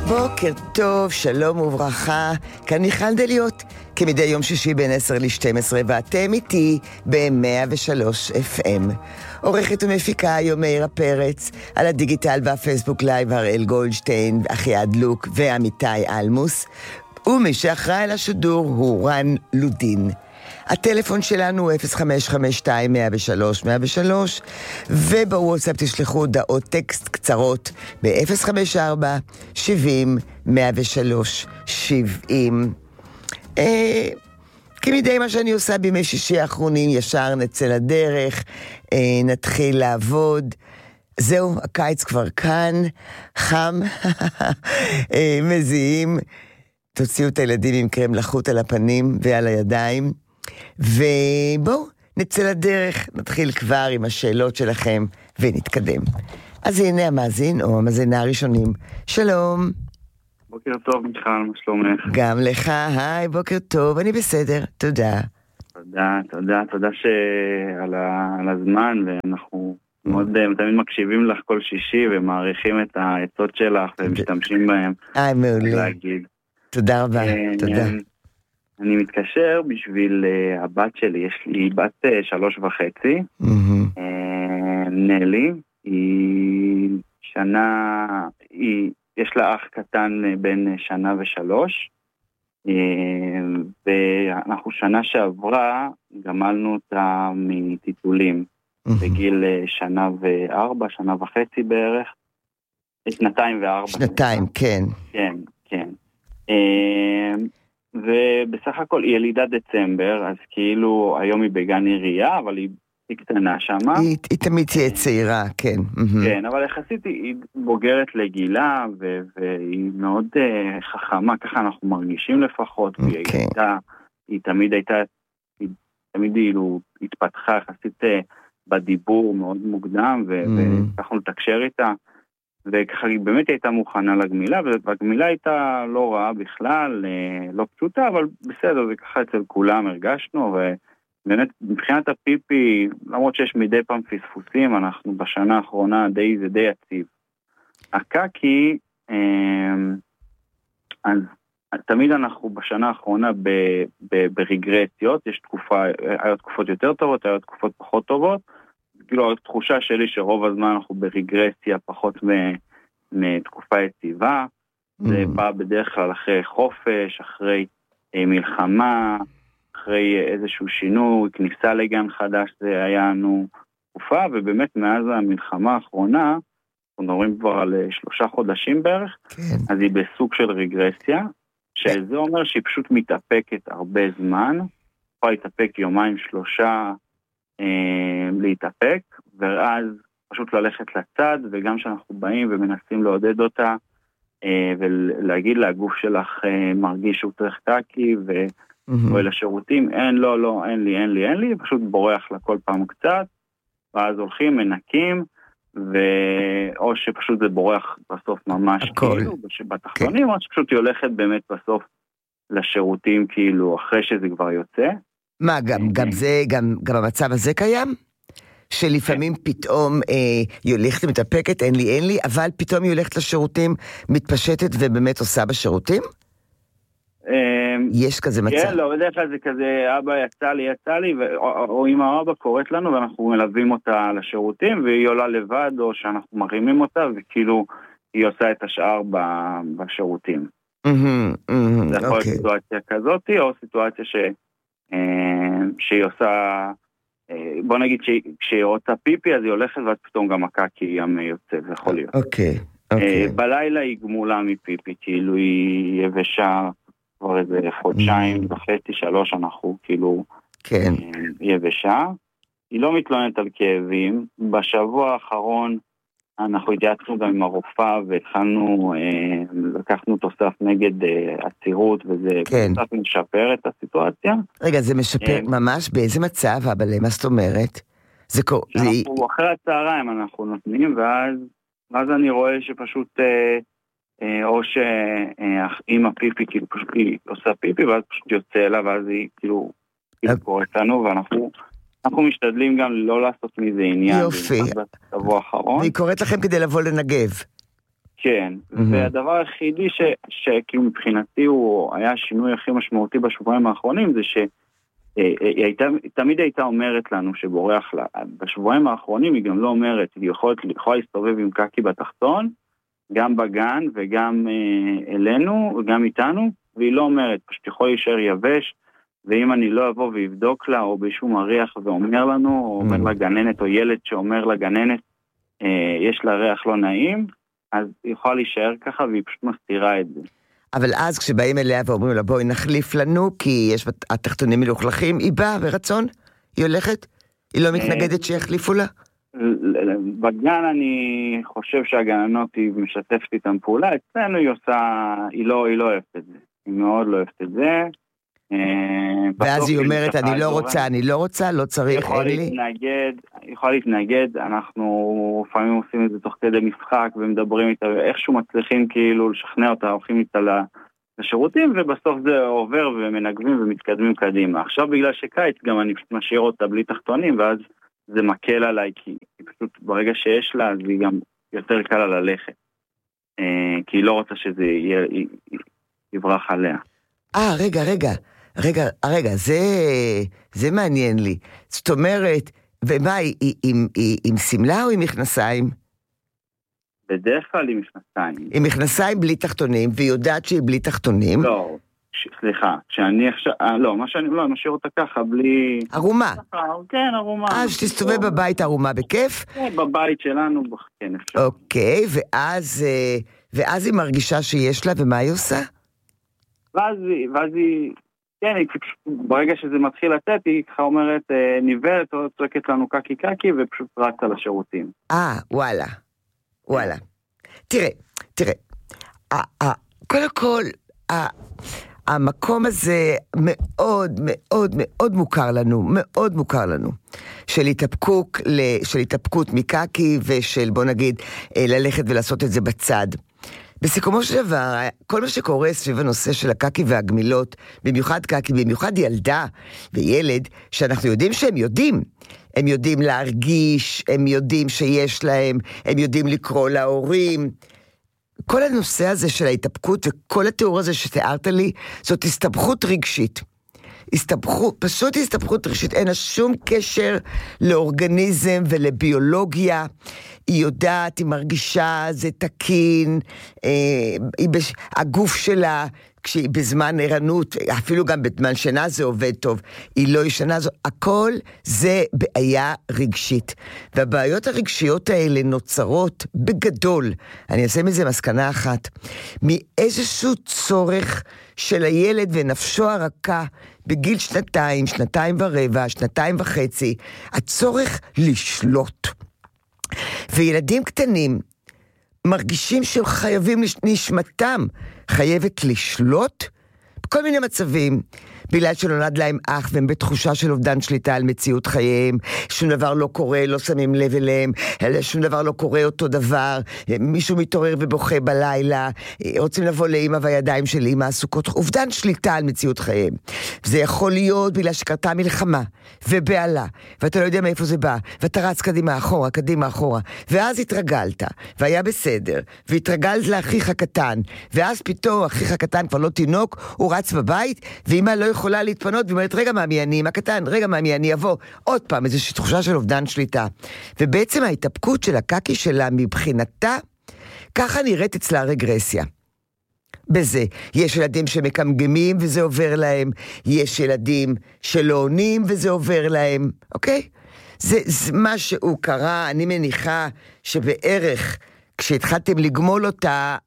בוקר טוב, שלום וברכה, כאן מיכל דליות, כמדי יום שישי בין 10 ל-12, ואתם איתי ב-103 FM. עורכת ומפיקה היום מאירה פרץ, על הדיגיטל והפייסבוק לייב הראל גולדשטיין, אחיעד לוק ועמיתי אלמוס, ומי שאחראי על השידור הוא רן לודין. הטלפון שלנו הוא 0552-103-103, ובוואטסאפ תשלחו הודעות טקסט קצרות ב-054-70-103-70. כמדי מה שאני עושה בימי שישי האחרונים, ישר נצא לדרך, נתחיל לעבוד. זהו, הקיץ כבר כאן, חם, מזיעים. תוציאו את הילדים עם קרם לחוט על הפנים ועל הידיים, ובואו נצא לדרך, נתחיל כבר עם השאלות שלכם ונתקדם. אז הנה המאזין או המאזינה הראשונים. שלום. בוקר טוב מיכל, מה שלומך? גם לך, היי, בוקר טוב, אני בסדר, תודה. תודה על הזמן, ואנחנו מאוד תמיד מקשיבים לך כל שישי ומעריכים את העצות שלך ומשתמשים בהם. מעולה. להגיד. תודה רבה, תודה. אני מתקשר בשביל הבת שלי, יש לי בת 3.5, נלי, יש לה אח קטן בין 1 ו3, ואנחנו שנה שעברה גמלנו אותה מטיטולים, בגיל 1 ו4, 1.5 בערך, 2 ו4. 2, כן. כן. ובסך הכל היא ילידה דצמבר, אז כאילו היום היא בגן עירייה, אבל היא קטנה שמה. היא תמיד תהיה צעירה, כן. כן, אבל יחסית היא בוגרת לגילה, והיא מאוד חכמה, ככה אנחנו מרגישים לפחות, היא תמיד התפתחה יחסית בדיבור מאוד מוקדם, וככה לתקשר איתה, וככה היא באמת הייתה מוכנה לגמילה, והגמילה הייתה לא רעה בכלל, לא פשוטה, אבל בסדר, זה ככה אצל כולם הרגשנו, ובאמת מבחינת הפיפי, למרות שיש מדי פעם פספוסים, אנחנו בשנה האחרונה זה די יציב. הקקי, אז תמיד אנחנו בשנה האחרונה ברגרסיות, יש היו תקופות יותר טובות, היו תקופות פחות טובות, כאילו התחושה שלי שרוב הזמן אנחנו ברגרסיה פחות מתקופה יציבה, זה בא בדרך כלל אחרי חופש, אחרי מלחמה, אחרי איזשהו שינוי, כניסה לגן חדש, זה היה לנו תקופה, ובאמת מאז המלחמה האחרונה, אנחנו מדברים כבר על 3 חודשים בערך, אז היא בסוג של רגרסיה, שזה אומר שהיא פשוט מתאפקת הרבה זמן, יכולה להתאפק 2-3 להתאפק, ואז פשוט ללכת לצד, וגם שאנחנו באים ומנסים לעודד אותה, ולהגיד לה, הגוף שלך מרגיש שהוא צריך קקי, ואוהל השירותים, אין לי, פשוט בורח לה כל פעם קצת, ואז הולכים, מנקים, או שפשוט זה בורח בסוף ממש כאילו, בתחתונים, או שפשוט היא הולכת באמת בסוף לשירותים כאילו, אחרי שזה כבר יוצא. מה, גם המצב הזה קיים? שלפעמים פתאום היא הולכת מתאפקת, אין לי, אבל פתאום היא הולכת לשירותים, מתפשטת ובאמת עושה בשירותים? יש כזה מצב? כן, לא, בדרך כלל זה כזה, אבא יצא לי, או אמא או אבא קוראת לנו, ואנחנו מלווים אותה לשירותים, והיא עולה לבד, או שאנחנו מרימים אותה, וכאילו היא עושה את השאר בשירותים. זה יכול להיות סיטואציה כזאת, או סיטואציה שהיא עושה, בוא נגיד כשהיא רוצה פיפי, אז היא הולכת, ואז פתאום גם הקקי גם יוצא, זה יכול להיות. בלילה היא גמולה מפיפי, כאילו היא יבשה, כבר איזה 1.5-3 אנחנו כאילו יבשה. היא לא מתלוננת על כאבים. בשבוע האחרון אנחנו התייעצנו גם עם הרופאה, והתחלנו, לקחנו תוסף נגד עצירות, וזה קצת משפר את הסיטואציה. רגע, זה משפר ממש? באיזה מצב, אבל מה זאת אומרת? אנחנו אחרי הצהריים אנחנו נותנים, ואז אני רואה שפשוט, או שעם הפיפי, כאילו פשוט היא עושה פיפי, ואז פשוט יוצא לה, ואז היא כאילו קוראת לנו, ואנחנו משתדלים גם לא לעשות מזה עניין. יופי. בשבוע האחרון. והיא קוראת לכם כדי לבוא לנגב. כן, והדבר היחידי שכאילו מבחינתי הוא היה השינוי הכי משמעותי בשבועיים האחרונים, זה שהיא תמיד הייתה אומרת לנו שבורח לה, בשבועיים האחרונים היא גם לא אומרת, היא יכולה להסתובב עם קקי בתחתון, גם בגן וגם אלינו וגם איתנו, והיא לא אומרת, פשוט יכול להישאר יבש, ואם אני לא אבוא ויבדוק לה, או באיזשהו מריח ואומר לנו, או אומר לגננת, או ילד שאומר לגננת, יש לה ריח לא נעים, אז היא יכולה להישאר ככה, והיא פשוט מסתירה את זה. אבל אז כשבאים אליה ואומרים לה, בואי נחליף לנו, כי יש התחתונים מלוכלכים, היא באה ברצון? היא הולכת? היא לא מתנגדת שיחליפו לה? בגן אני חושב שהגננות היא משתפת איתם פעולה, אצלנו היא לא אוהבת את זה. היא מאוד לא אוהבת את זה. ואז היא אומרת, אני לא רוצה, לא צריך, אין לי. יכולה להתנגד, אנחנו לפעמים עושים את זה תוך כדי משחק, ומדברים איתה, ואיכשהו מצליחים כאילו לשכנע אותה, הולכים איתה לשירותים, ובסוף זה עובר ומנגבים ומתקדמים קדימה. עכשיו בגלל שקיץ גם אני פשוט משאיר אותה בלי תחתונים, ואז זה מקל עליי, כי פשוט ברגע שיש לה, אז היא גם יותר קל לה ללכת. כי היא לא רוצה שזה יברח עליה. רגע, זה מעניין לי. זאת אומרת, ומה, היא עם סמלה או עם מכנסיים? בדרך כלל עם מכנסיים. עם מכנסיים בלי תחתונים, והיא יודעת שהיא בלי תחתונים? לא, סליחה, כשאני עכשיו, מה שאני לא, משאיר אותה ככה, בלי... ערומה? כן, ערומה. שתסתובב בבית ערומה בכיף? כן, בבית שלנו, כן, אפשר. אוקיי, ואז היא מרגישה שיש לה, ומה היא עושה? ואז היא, כן, ברגע שזה מתחיל לתת, היא ככה אומרת, ניבלת, או צועקת לנו קקי, ופשוט רצה לשירותים. וואלה. תראה, קודם כל, המקום הזה מאוד מאוד מאוד מוכר לנו, של התאפקות מקקי, ושל, בוא נגיד, ללכת ולעשות את זה בצד. בסיכומו של דבר, כל מה שקורה סביב הנושא של הקקי והגמילות, במיוחד קקי, במיוחד ילדה וילד, שאנחנו יודעים שהם יודעים. הם יודעים להרגיש, הם יודעים שיש להם, הם יודעים לקרוא להורים. כל הנושא הזה של ההתאפקות וכל התיאור הזה שתיארת לי, זאת הסתבכות רגשית. פשוט הסתבכות רגשית, אין לה שום קשר לאורגניזם ולביולוגיה. היא יודעת, היא מרגישה, זה תקין, הגוף שלה, כשהיא בזמן ערנות, אפילו גם בזמן שינה זה עובד טוב, היא לא ישנה, הכל זה בעיה רגשית. והבעיות הרגשיות האלה נוצרות בגדול, אני אעשה מזה מסקנה אחת, מאיזשהו צורך של הילד ונפשו הרכה, בגיל 2, 2.25, 2.5, הצורך לשלוט. וילדים קטנים מרגישים שהם חייבים, נשמתם חייבת לשלוט בכל מיני מצבים, בגלל שנולד להם אח והם בתחושה של אובדן שליטה על מציאות חייהם, שום דבר לא קורה, לא שמים לב אליהם, שום דבר לא קורה אותו דבר, מישהו מתעורר ובוכה בלילה, רוצים לבוא לאמא והידיים של אמא עסוקות, אובדן שליטה על מציאות חייהם. זה יכול להיות בגלל שקרתה מלחמה ובעלה, ואתה לא יודע מאיפה זה בא, ואתה רץ קדימה אחורה, ואז התרגלת, והיה בסדר, והתרגלת לאחיך הקטן, ואז פתאום אחיך הקטן כבר לא תינוק, הוא רץ בבית, ואמא לא יכולה להתפנות, ואומרת, רגע מאמי, אני אמא קטן, רגע מאמי, אני אבוא. עוד פעם, איזושהי תחושה של אובדן שליטה. ובעצם ההתאפקות של הקקי שלה מבחינתה, ככה נראית אצלה רגרסיה. בזה, יש ילדים שמקמגמים וזה עובר להם, יש ילדים שלא עונים וזה עובר להם, אוקיי? זה מה שהוא קרה, אני מניחה שבערך כשהתחלתם לגמול אותה,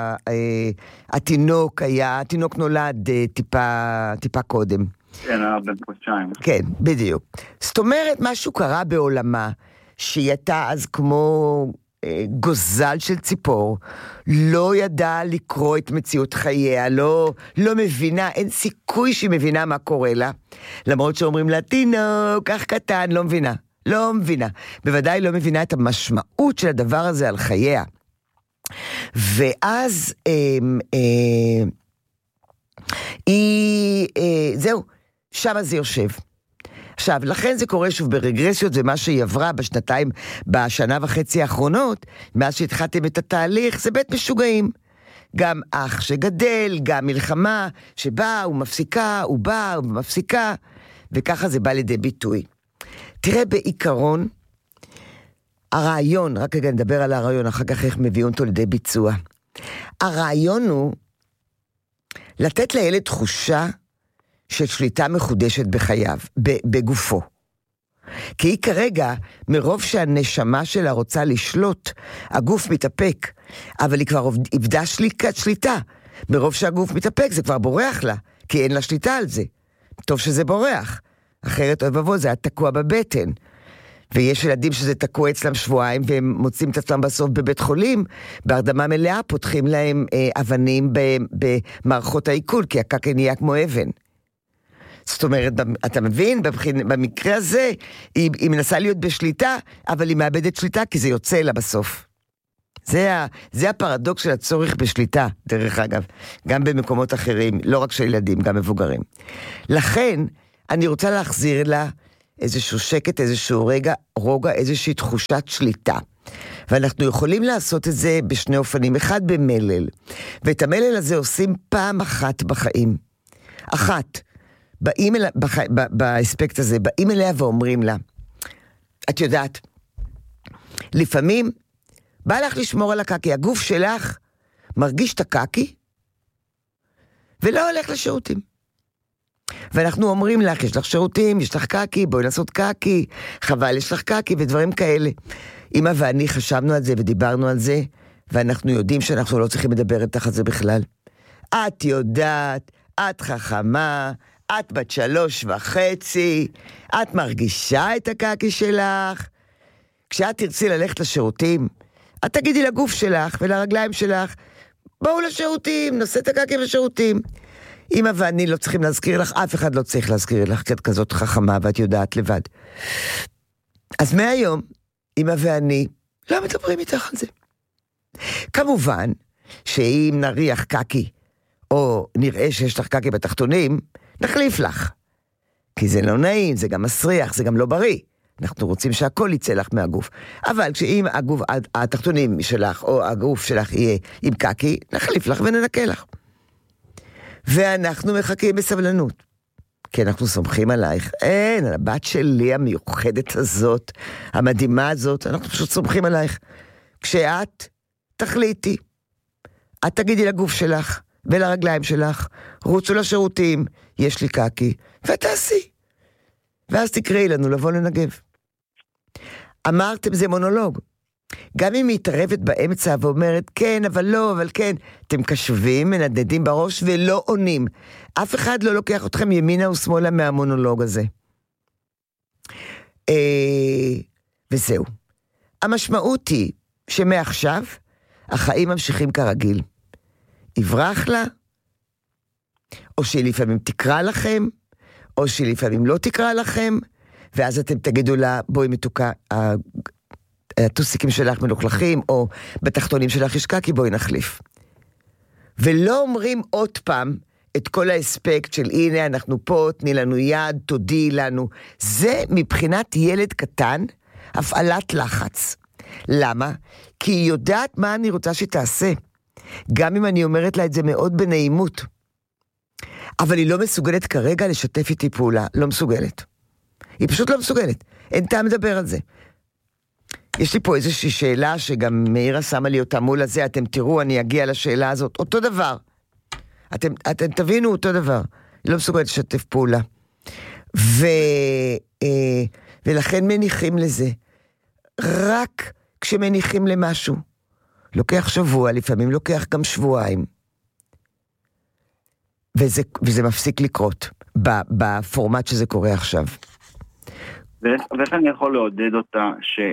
התינוק נולד טיפה קודם. כן, בן חודשיים. כן, בדיוק. זאת אומרת, משהו קרה בעולמה, שהיא הייתה אז כמו גוזל של ציפור, לא ידעה לקרוא את מציאות חייה, לא מבינה, אין סיכוי שהיא מבינה מה קורה לה, למרות שאומרים לה, תינוק, כך קטן, לא מבינה, בוודאי לא מבינה את המשמעות של הדבר הזה על חייה. ואז זהו, שם זה יושב. עכשיו, לכן זה קורה שוב ברגרסיות, ומה שהיא עברה בשנה וחצי האחרונות, מאז שהתחלתם את התהליך, זה בית משוגעים. גם אח שגדל, גם מלחמה שבאה ומפסיקה, הוא בא ומפסיקה, וככה זה בא לידי ביטוי. תראה, בעיקרון, הרעיון, רק רגע נדבר על הרעיון, אחר כך איך מביאים אותו לידי ביצוע. הרעיון הוא לתת לילד תחושה של שליטה מחודשת בחייו, בגופו. כי היא כרגע, מרוב שהנשמה שלה רוצה לשלוט, הגוף מתאפק, אבל היא כבר איבדה שליטה. מרוב שהגוף מתאפק, זה כבר בורח לה, כי אין לה שליטה על זה. טוב שזה בורח. אחרת אוי ובוא, זה היה תקוע בבטן. ויש ילדים שזה תקוע אצלם שבועיים, והם מוצאים את עצמם בסוף בבית חולים, בהרדמה מלאה פותחים להם אבנים במערכות העיכול, כי הקקה נהיה כמו אבן. זאת אומרת, אתה מבין, במקרה הזה, היא מנסה להיות בשליטה, אבל היא מאבדת שליטה, כי זה יוצא לה בסוף. זה הפרדוקס של הצורך בשליטה, דרך אגב, גם במקומות אחרים, לא רק של ילדים, גם מבוגרים. לכן, אני רוצה להחזיר לה איזשהו שקט, איזשהו רוגע, איזושהי תחושת שליטה. ואנחנו יכולים לעשות את זה בשני אופנים, אחד במלל, ואת המלל הזה עושים פעם אחת בחיים. אחת, באספקט הזה, באים אליה ואומרים לה, את יודעת, לפעמים בא לך לשמור על הקקי, הגוף שלך מרגיש את הקקי, ולא הולך לשירותים. ואנחנו אומרים לך, יש לך שירותים, יש לך קקי, בואי לעשות קקי, חבל, יש לך קקי ודברים כאלה. אמא ואני חשבנו על זה ודיברנו על זה, ואנחנו יודעים שאנחנו לא צריכים לדבר איתך על זה בכלל. את יודעת, את חכמה, את בת 3.5, את מרגישה את הקקי שלך. כשאת תרצי ללכת לשירותים, את תגידי לגוף שלך ולרגליים שלך, בואו לשירותים, נעשה את הקקי בשירותים. אמא ואני לא צריכים להזכיר לך, אף אחד לא צריך להזכיר לך, כי את כזאת חכמה ואת יודעת לבד. אז מהיום, אמא ואני לא מדברים איתך על זה. כמובן, שאם נריח קקי, או נראה שיש לך קקי בתחתונים, נחליף לך. כי זה לא נעים, זה גם מסריח, זה גם לא בריא. אנחנו רוצים שהכל יצא לך מהגוף. אבל כשאם התחתונים שלך, או הגוף שלך יהיה עם קקי, נחליף לך וננקה לך. ואנחנו מחכים בסבלנות. כי אנחנו סומכים עלייך. אין, על הבת שלי המיוחדת הזאת, המדהימה הזאת, אנחנו פשוט סומכים עלייך. כשאת תחליטי, את תגידי לגוף שלך ולרגליים שלך, רוצו לשירותים, יש לי קקי, ותעשי. ואז תקראי לנו לבוא לנגב. אמרתם זה מונולוג. גם אם היא מתערבת באמצע ואומרת כן, אבל לא, אבל כן, אתם קשבים, מנדדים בראש ולא עונים. אף אחד לא לוקח אתכם ימינה ושמאלה מהמונולוג הזה. וזהו. המשמעות היא שמעכשיו החיים ממשיכים כרגיל. יברח לה, או שהיא לפעמים תקרא לכם, או שהיא לפעמים לא תקרא לכם, ואז אתם תגידו לה, בואי מתוקה, הטוסיקים שלך מלוכלכים, או בתחתונים שלך יש קקי, בואי נחליף. ולא אומרים עוד פעם את כל האספקט של הנה אנחנו פה, תני לנו יד, תודי לנו. זה מבחינת ילד קטן, הפעלת לחץ. למה? כי היא יודעת מה אני רוצה שתעשה. גם אם אני אומרת לה את זה מאוד בנעימות. אבל היא לא מסוגלת כרגע לשתף איתי פעולה. לא מסוגלת. היא פשוט לא מסוגלת. אין טעם לדבר על זה. יש לי פה איזושהי שאלה שגם מאירה שמה לי אותה מול הזה, אתם תראו, אני אגיע לשאלה הזאת. אותו דבר. אתם תבינו אותו דבר. היא לא מסוגלת לשתף פעולה. ולכן מניחים לזה. רק כשמניחים למשהו. לוקח שבוע, לפעמים לוקח גם שבועיים. וזה מפסיק לקרות בפורמט שזה קורה עכשיו. ואיך אני יכול לעודד אותה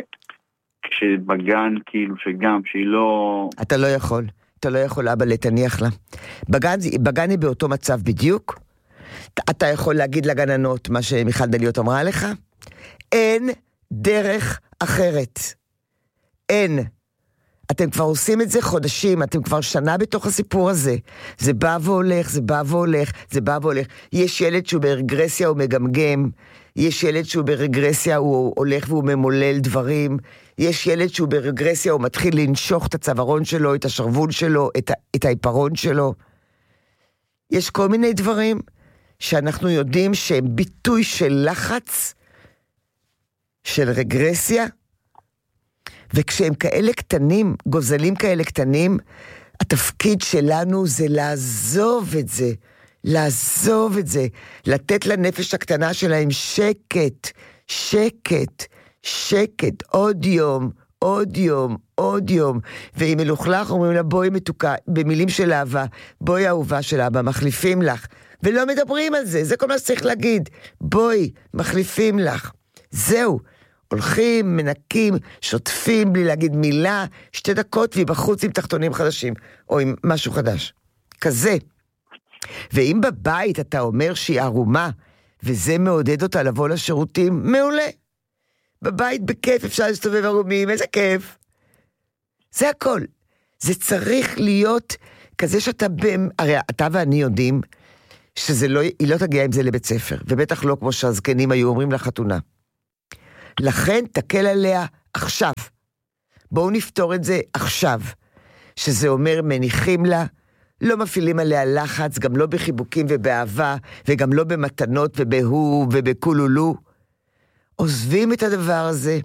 כשבגן כאילו שגם שהיא לא... אתה לא יכול אבא לתניח לה. בגן היא באותו מצב בדיוק. אתה יכול להגיד לגננות מה שמיכל דליות אמרה לך. אין דרך אחרת. אין. אתם כבר עושים את זה חודשים, אתם כבר שנה בתוך הסיפור הזה. זה בא והולך, זה בא והולך, זה בא והולך. יש ילד שהוא ברגרסיה, הוא מגמגם. יש ילד שהוא ברגרסיה, הוא הולך והוא ממולל דברים, יש ילד שהוא ברגרסיה, הוא מתחיל לנשוך את הצווארון שלו, את השרוול שלו, את העיפרון שלו. יש כל מיני דברים שאנחנו יודעים שהם ביטוי של לחץ, של רגרסיה, וכשהם כאלה קטנים, גוזלים כאלה קטנים, התפקיד שלנו זה לעזוב את זה, לעזוב את זה, לתת לנפש הקטנה שלהם שקט, שקט, שקט, עוד יום, עוד יום, עוד יום, ואם מלוכלך אומרים לה בואי מתוקה, במילים של אהבה, בואי אהובה של אבא, מחליפים לך, ולא מדברים על זה, זה כל מה שצריך להגיד, בואי, מחליפים לך, זהו, הולכים, מנקים, שוטפים בלי להגיד מילה, 2 דקות והיא בחוץ עם תחתונים חדשים, או עם משהו חדש, כזה. ואם בבית אתה אומר שהיא ערומה, וזה מעודד אותה לבוא לשירותים, מעולה. בבית בכיף אפשר להסתובב ערומים, איזה כיף. זה הכל. זה צריך להיות כזה שאתה, הרי אתה ואני יודעים, היא לא תגיע עם זה לבית ספר, ובטח לא כמו שהזקנים היו אומרים לחתונה. לכן תקל עליה עכשיו. בואו נפתור את זה עכשיו. שזה אומר מניחים לה, לא מפעילים עליה לחץ, גם לא בחיבוקים ובאהבה, וגם לא במתנות ובהו ובקולולו. עוזבים את הדבר הזה,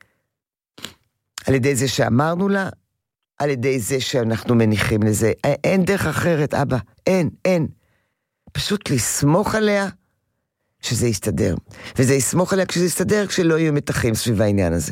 על ידי זה שאמרנו לה, על ידי זה שאנחנו מניחים לזה. אין דרך אחרת, אבא, אין. פשוט לסמוך עליה, שזה יסתדר. וזה יסמוך עליה כשזה יסתדר, כשלא יהיו מתחים סביב העניין הזה.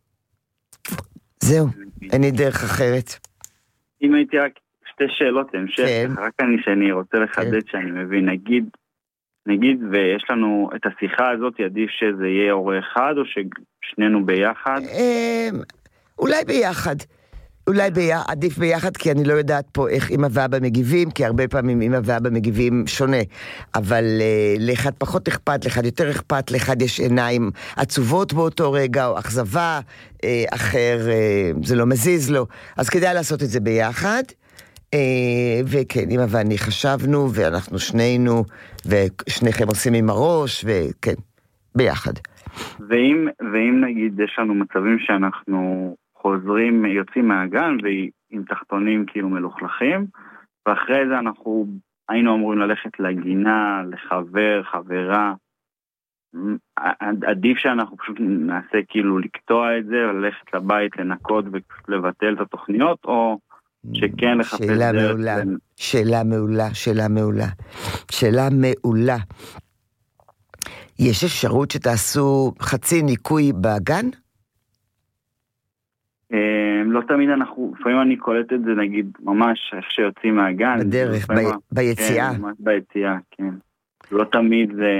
זהו, אין לי דרך אחרת. אם הייתי רק 2 שאלות המשך, כן. רק שאני רוצה לחדד שאני מבין, נגיד ויש לנו את השיחה הזאת, עדיף שזה יהיה הורה אחד, או ששנינו ביחד? אולי ביחד. עדיף ביחד, כי אני לא יודעת פה איך אמא ואבא מגיבים, כי הרבה פעמים אמא ואבא מגיבים שונה, אבל לאחד פחות אכפת, לאחד יותר אכפת, לאחד יש עיניים עצובות באותו רגע, או אכזבה, אחר זה לא מזיז לו, אז כדאי לעשות את זה ביחד, וכן, אמא ואני חשבנו, ואנחנו שנינו, ושניכם עושים עם הראש, וכן, ביחד. ואם נגיד יש לנו מצבים שאנחנו חוזרים, יוצאים מהגן ועם תחתונים כאילו מלוכלכים, ואחרי זה אנחנו היינו אמורים ללכת לגינה, לחבר, חברה, עדיף שאנחנו פשוט נעשה כאילו לקטוע את זה, ללכת לבית, לנקות ולבטל את התוכניות, או שכן לחפש דרך. שאלה מעולה. יש אפשרות שתעשו חצי ניקוי בגן? לא תמיד לפעמים אני קולט את זה, נגיד, ממש איך שיוצאים מהגן. בדרך, ביציאה. כן, ממש ביציאה, כן. לא תמיד זה...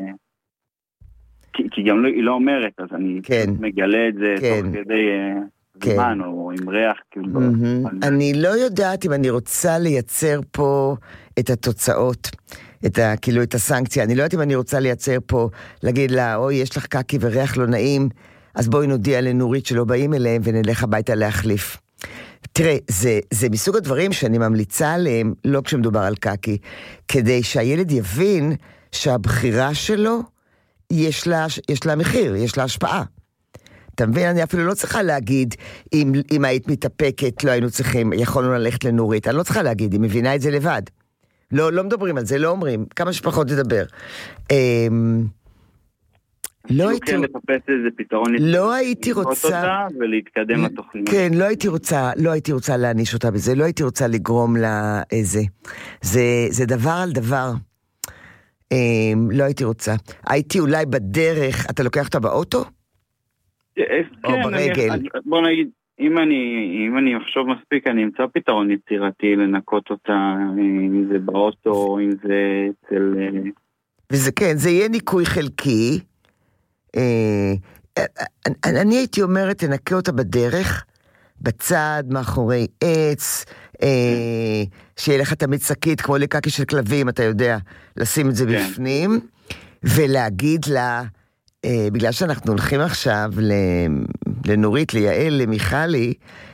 כי גם היא לא אומרת, אז אני מגלה את זה תוך כדי זמן, או עם ריח. אני לא יודעת אם אני רוצה לייצר פה את התוצאות, כאילו את הסנקציה. אני לא יודעת אם אני רוצה לייצר פה, להגיד לה, אוי, יש לך קקי וריח לא נעים, אז בואי נודיע לנורית שלא באים אליהם ונלך הביתה להחליף. תראה, זה מסוג הדברים שאני ממליצה עליהם, לא כשמדובר על קקי, כדי שהילד יבין שהבחירה שלו, יש לה מחיר, יש לה השפעה. אתה מבין, אני אפילו לא צריכה להגיד, אם היית מתאפקת, לא היינו צריכים, יכולנו ללכת לנורית, אני לא צריכה להגיד, היא מבינה את זה לבד. לא מדברים על זה, לא אומרים, כמה שפחות לדבר. לא הייתי רוצה ולהתקדם לתוכנית. כן, לא הייתי רוצה להניש אותה בזה, לא הייתי רוצה לגרום לה איזה. זה דבר על דבר. לא הייתי רוצה. הייתי אולי בדרך, אתה לוקח אותה באוטו? או ברגל? בוא נגיד, אם אני אחשוב מספיק, אני אמצא פתרון יצירתי לנקות אותה, אם זה באוטו, אם זה אצל... וזה כן, זה יהיה ניקוי חלקי. אני הייתי אומרת, תנקה אותה בדרך, בצד, מאחורי עץ, שיהיה לך תמיד שקית, כמו לקקי של כלבים, אתה יודע, לשים את זה בפנים, ולהגיד לה, בגלל שאנחנו הולכים עכשיו לנורית, ליעל, למיכלי,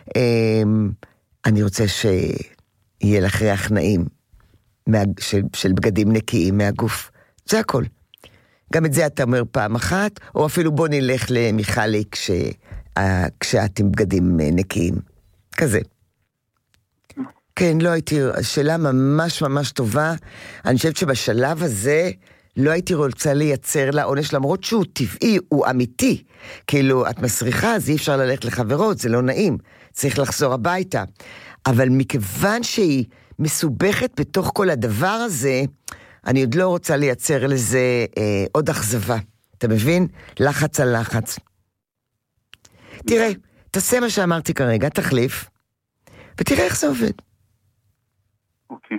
אני רוצה שיהיה לך ריח נעים, של בגדים נקיים מהגוף. זה הכל. גם את זה אתה אומר פעם אחת, או אפילו בוא נלך למיכלי כשאת עם בגדים נקיים. כזה. כן, לא הייתי, שאלה ממש ממש טובה. אני חושבת שבשלב הזה לא הייתי רוצה לייצר לה עונש, למרות שהוא טבעי, הוא אמיתי. כאילו, את מסריחה, אז אי אפשר ללכת לחברות, זה לא נעים. צריך לחזור הביתה. אבל מכיוון שהיא מסובכת בתוך כל הדבר הזה, אני עוד לא רוצה לייצר לזה עוד אכזבה. אתה מבין? לחץ על לחץ. תראה, תעשה מה שאמרתי כרגע, תחליף, ותראה איך זה עובד. אוקיי.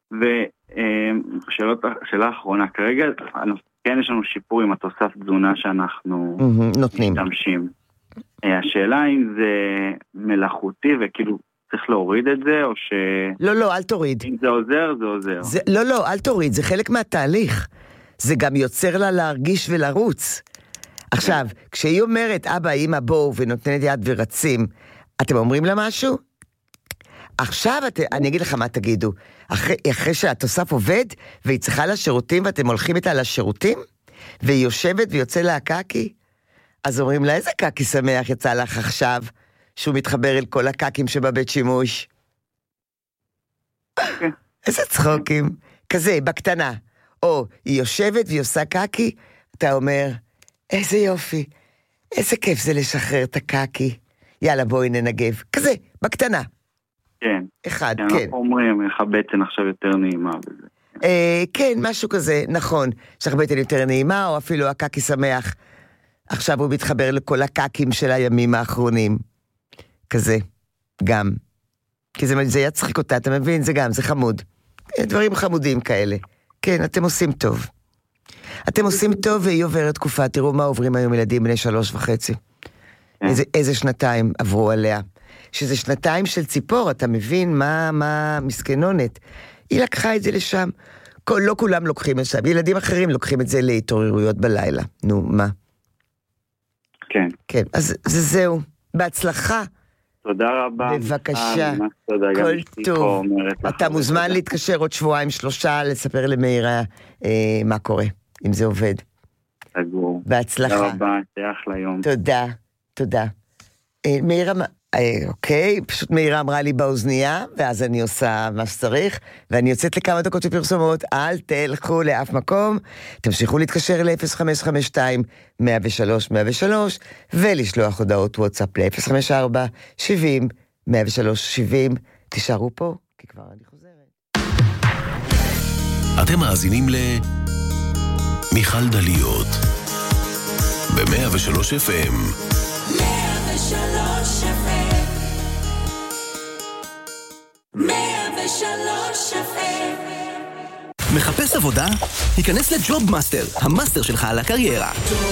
ושאלה אחרונה, כרגע כן יש לנו שיפור עם התוסף תזונה שאנחנו נותנים. משתמשים. השאלה אם זה מלאכותי וכאילו צריך להוריד את זה, או ש... לא, אל תוריד. אם זה עוזר, זה עוזר. לא, אל תוריד, זה חלק מהתהליך. זה גם יוצר לה להרגיש ולרוץ. עכשיו, כשהיא אומרת, אבא, אמא, בואו, ונותנת יד ורצים, אתם אומרים לה משהו? עכשיו, אני אגיד לך מה תגידו. אחרי שהתוסף עובד, והיא צריכה לשירותים, ואתם הולכים איתה לשירותים, והיא יושבת ויוצא לה הקקי, אז אומרים לה, איזה קקי שמח יצא לך עכשיו, שהוא מתחבר אל כל הקקים שבבית שימוש. איזה צחוקים. כזה, בקטנה. או, היא יושבת והיא עושה קקי, אתה אומר, איזה יופי, איזה כיף זה לשחרר את הקקי. יאללה, בואי ננגב. כזה, בקטנה. כן. אחד, כן. אנחנו אומרים, איך הבטן עכשיו יותר נעימה בזה. כן, משהו כזה, נכון. שאך בטן יותר נעימה, או אפילו הקקי שמח. עכשיו הוא מתחבר לכל הקקים של הימים האחרונים. כזה, גם. כי זה יצחיק אותה, אתה מבין? זה גם, זה חמוד. דברים חמודים כאלה. כן, אתם עושים טוב. אתם עושים טוב, והיא עוברת תקופה. תראו מה עוברים היום ילדים בני 3.5. איזה שנתיים עברו עליה. שזה שנתיים של ציפור, אתה מבין מה מסכנונת. היא לקחה את זה לשם. לא כולם לוקחים את זה. ילדים אחרים לוקחים את זה להתעוררויות בלילה. נו, מה? כן. כן, אז זהו. בהצלחה. תודה רבה. בבקשה. כל טוב. אתה מוזמן להתקשר עוד 2-3 לספר למאירה מה קורה, אם זה עובד. סגור. בהצלחה. תודה רבה, תהיה אחלה יום. תודה. מאירה, אוקיי, פשוט מאירה אמרה לי באוזנייה, ואז אני עושה מה שצריך, ואני יוצאת לכמה דקות בפרסומות, אל תלכו לאף מקום, תמשיכו להתקשר ל-0552-103-103, ולשלוח הודעות וואטסאפ ל-054-70-103-70, תישארו פה, כי כבר אני חוזרת. אתם מאזינים מיכל דליות, ב-103 FM. 103 FM. 103 FM. מחפש עבודה? היכנס לג'וב מאסטר, המאסטר שלך על הקריירה.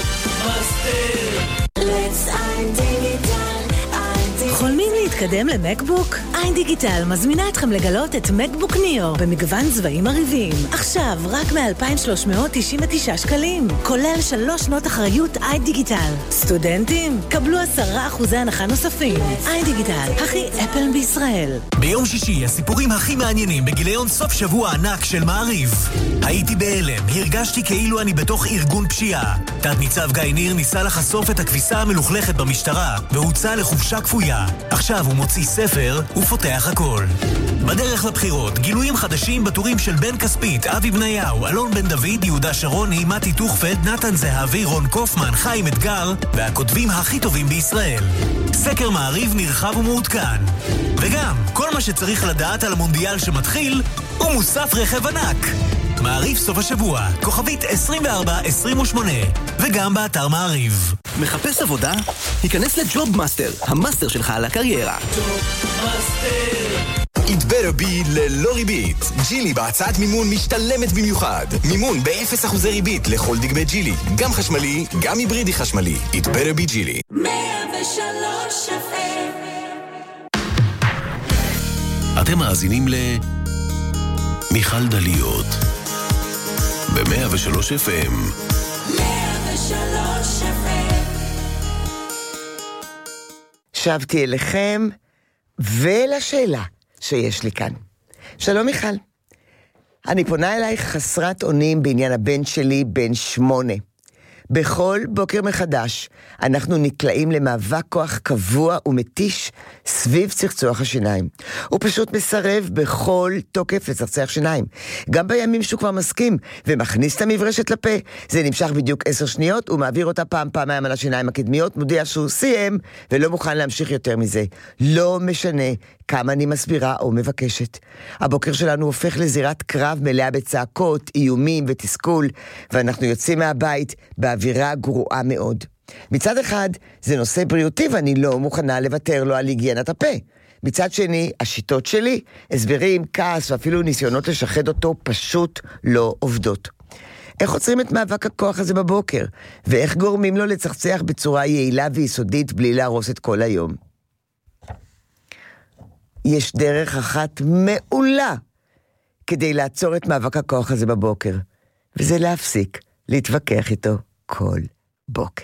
חולמים להתקדם למקבוק? איין דיגיטל מזמינה אתכם לגלות את מקבוק ניאו במגוון צבעים מריבים. עכשיו רק מ-2,399 שקלים, כולל 3 שנות אחריות איין דיגיטל. סטודנטים, קבלו 10% הנחה נוספים. איין דיגיטל, הכי אפל בישראל. ביום שישי הסיפורים הכי מעניינים בגיליון סוף שבוע ענק של מעריב. הייתי בהלם, הרגשתי כאילו אני בתוך ארגון פשיעה. תת ניצב גיא ניר ניסה לחשוף את הכביסה המלוכלכת במשטרה והוצא לחופשה כפויה. עכשיו הוא מוציא ספר ופותח הכל. בדרך לבחירות, גילויים חדשים בטורים של בן כספית, אבי בניהו, אלון בן דוד, יהודה שרוני, מתי תוכפד, נתן זהבי, רון קופמן, חיים אתגר, והכותבים הכי טובים בישראל. סקר מעריב נרחב ומעודכן. וגם, כל מה שצריך לדעת על המונדיאל שמתחיל, הוא מוסף רכב ענק. מעריב סוף השבוע, כוכבית 2428, וגם באתר מעריב. מחפש עבודה? היכנס לג'וב מאסטר, המאסטר שלך על הקריירה. It better be ללא ריבית. ג'ילי בהצעת מימון משתלמת במיוחד. מימון ב-0% ריבית לכל דגמי ג'ילי. גם חשמלי, גם היברידי חשמלי. It better be ג'ילי. 103 FM. אתם מאזינים מיכל דליות, ב-103 FM. 103 FM. שבתי אליכם ולשאלה שיש לי כאן. שלום מיכל. אני פונה אלייך חסרת אונים בעניין הבן שלי, בן 8. בכל בוקר מחדש אנחנו נקלעים למאבק כוח קבוע ומתיש סביב צחצוח השיניים. הוא פשוט מסרב בכל תוקף לצחצח שיניים. גם בימים שהוא כבר מסכים ומכניס את המברשת לפה, זה נמשך בדיוק 10 שניות, הוא מעביר אותה פעמיים על השיניים הקדמיות, מודיע שהוא סיים ולא מוכן להמשיך יותר מזה. לא משנה כמה אני מסבירה או מבקשת. הבוקר שלנו הופך לזירת קרב מלאה בצעקות, איומים ותסכול, ואנחנו יוצאים מהבית באווירה גרועה מאוד. מצד אחד, זה נושא בריאותי ואני לא מוכנה לוותר לו על היגיינת הפה. מצד שני, השיטות שלי, הסברים, כעס ואפילו ניסיונות לשחד אותו פשוט לא עובדות. איך עוצרים את מאבק הכוח הזה בבוקר? ואיך גורמים לו לצחצח בצורה יעילה ויסודית בלי להרוס את כל היום? יש דרך אחת מעולה כדי לעצור את מאבק הכוח הזה בבוקר, וזה להפסיק להתווכח איתו כל בוקר.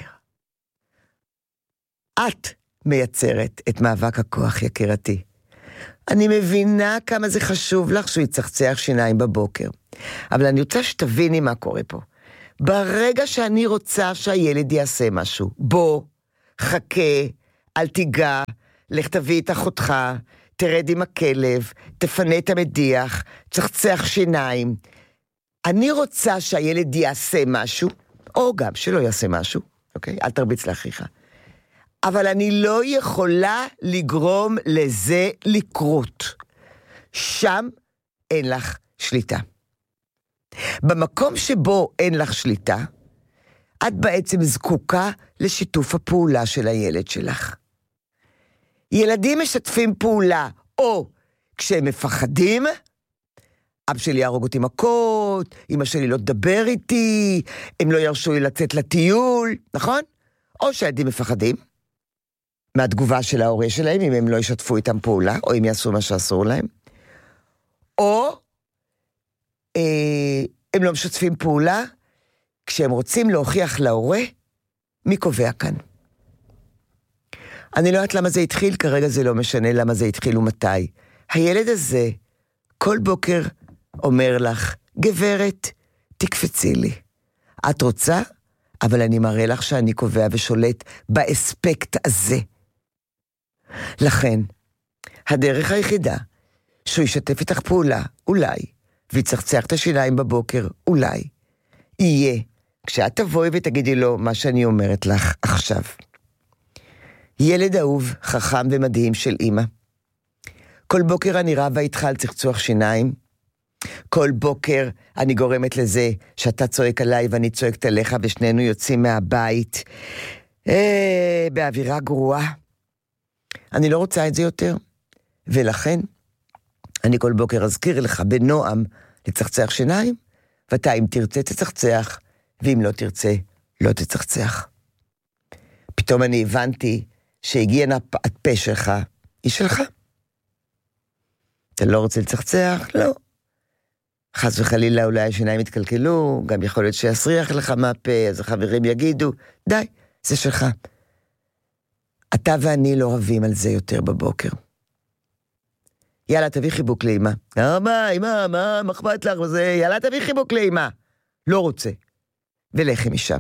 את מייצרת את מאבק הכוח, יקירתי. אני מבינה כמה זה חשוב לך שהוא יצחצח שיניים בבוקר, אבל אני רוצה שתביני מה קורה פה. ברגע שאני רוצה שהילד יעשה משהו, בוא, חכה, אל תיגע, לך תביא את אחותך, תרד עם הכלב, תפנה את המדיח, צחצח שיניים. אני רוצה שהילד יעשה משהו, או גם שלא יעשה משהו, אוקיי? אל תרביץ לאחיך. אבל אני לא יכולה לגרום לזה לקרות. שם אין לך שליטה. במקום שבו אין לך שליטה, את בעצם זקוקה לשיתוף הפעולה של הילד שלך. ילדים משתפים פעולה, או כשהם מפחדים, אבא שלי יהרוג אותי מכות, אמא שלי לא תדבר איתי, הם לא ירשו לי לצאת לטיול, נכון? או שהילדים מפחדים מהתגובה של ההורה שלהם, אם הם לא ישתפו איתם פעולה, או אם יעשו מה שאסור להם, או הם לא משתפים פעולה, כשהם רוצים להוכיח להורה, מי קובע כאן? אני לא יודעת למה זה התחיל, כרגע זה לא משנה למה זה התחיל ומתי. הילד הזה, כל בוקר אומר לך, גברת, תקפצי לי. את רוצה? אבל אני מראה לך שאני קובע ושולט באספקט הזה. לכן, הדרך היחידה, שהוא ישתף איתך פעולה, אולי, ויצחצח את השיניים בבוקר, אולי, יהיה, כשאת תבואי ותגידי לו מה שאני אומרת לך עכשיו. ילד אהוב, חכם ומדהים של אמא. כל בוקר אני רבה איתך על צחצוח שיניים. כל בוקר אני גורמת לזה שאתה צועק עליי ואני צועקת עליך ושנינו יוצאים מהבית. באווירה גרועה. אני לא רוצה את זה יותר. ולכן אני כל בוקר אזכיר לך בנועם לצחצח שיניים, ואתה אם תרצה תצחצח, ואם לא תרצה לא תצחצח. פתאום אני הבנתי שהגיע הפה שלך, היא שלך. אתה לא רוצה לצחצח? לא. חס וחלילה אולי השיניים יתקלקלו, גם יכול להיות שיסריח לך מהפה, אז החברים יגידו, די, זה שלך. אתה ואני לא רבים על זה יותר בבוקר. יאללה, תביא חיבוק לאמא. אמא, מה אכפת לך וזה? יאללה, תביא חיבוק לאמא. לא רוצה. ולכי משם.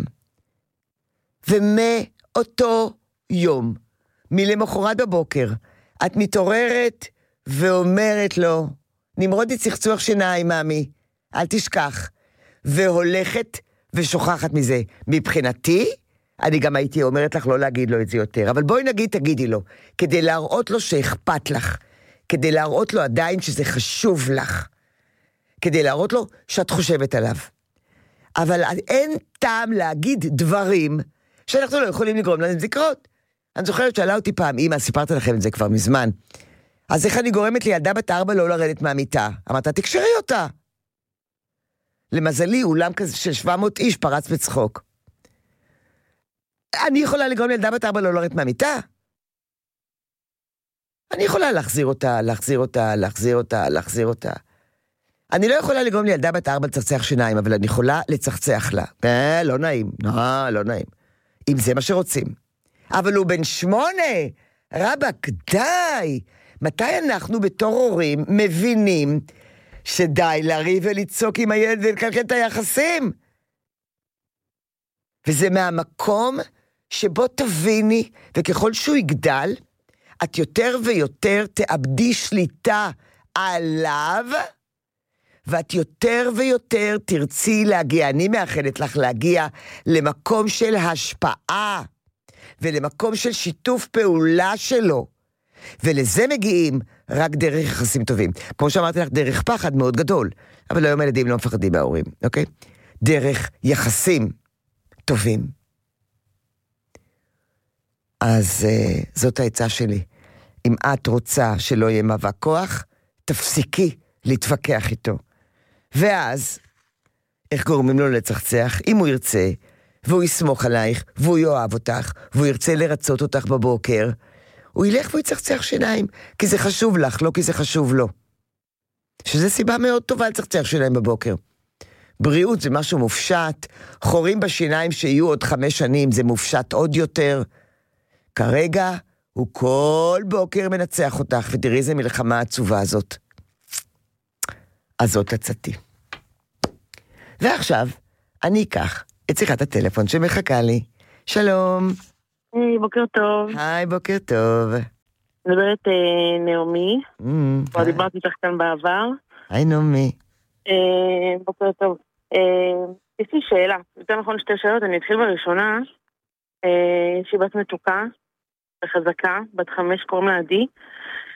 ומאותו יום, מלמחרת בבוקר, את מתעוררת ואומרת לו, נמרודי צחצוח שיניים, מאמי, אל תשכח. והולכת ושוכחת מזה. מבחינתי, אני גם הייתי אומרת לך לא להגיד לו את זה יותר, אבל בואי נגיד, תגידי לו, כדי להראות לו שאכפת לך, כדי להראות לו עדיין שזה חשוב לך, כדי להראות לו שאת חושבת עליו. אבל אין טעם להגיד דברים שאנחנו לא יכולים לגרום להם זכרות. אני זוכרת שאלה אותי פעם, אמא, סיפרתי לכם את זה כבר מזמן, אז איך אני גורמת לילדה בת 4 לא לרדת מהמיטה? אמרת, תקשרי אותה. למזלי, אולם כזה של 700 איש פרץ בצחוק. אני יכולה לגרום לילדה בת 4 לא לרדת מהמיטה? אני יכולה להחזיר אותה. אני לא יכולה לגרום לילדה בת 4 לצחצח שיניים, אבל אני יכולה לצחצח לה. לא נעים. אם זה מה שרוצים. אבל הוא בן 8, רבק, די. מתי אנחנו בתור הורים מבינים שדי לריב ולצעוק עם הילד ולקלקל את היחסים? וזה מהמקום שבו תביני, וככל שהוא יגדל, את יותר ויותר תאבדי שליטה עליו, ואת יותר ויותר תרצי להגיע, אני מאחלת לך להגיע למקום של השפעה, ולמקום של שיתוף פעולה שלו, ולזה מגיעים רק דרך יחסים טובים. כמו שאמרתי לך, דרך פחד מאוד גדול, אבל היום ילדים לא מפחדים מההורים, אוקיי? דרך יחסים טובים. אז זאת העצה שלי. אם את רוצה שלא יהיה מאבק כוח, תפסיקי להתווכח איתו. ואז, איך גורמים לו לצחצח? אם הוא ירצה, והוא יסמוך עלייך, והוא יאהב אותך, והוא ירצה לרצות אותך בבוקר, הוא ילך והוא יצחצח שיניים, כי זה חשוב לך, לא כי זה חשוב לו. שזה סיבה מאוד טובה לצחצח שיניים בבוקר. בריאות זה משהו מופשט, חורים בשיניים שיהיו עוד 5 שנים, זה מופשט עוד יותר. כרגע הוא כל בוקר מנצח אותך, ותראי איזה מלחמה עצובה הזאת. אז זאת עצתי. ועכשיו, אני אקח את שיחת הטלפון שמחכה לי. שלום. בוקר טוב. היי, בוקר טוב. מדברת נעמי. כבר דיברתי איתך כאן בעבר. היי, נעמי. בוקר טוב. יש לי שאלה, יותר נכון 2 שאלות, אני אתחיל בראשונה. שהיא בת מתוקה וחזקה, בת 5, קוראים לה עדי.